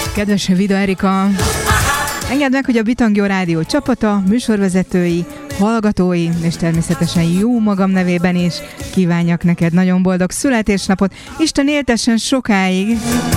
Kedves Vida Erika, engedd meg, hogy a Bitangió Rádió csapata, műsorvezetői, hallgatói, és természetesen jó magam nevében is kívánjak neked nagyon boldog születésnapot. Isten éltessen sokáig!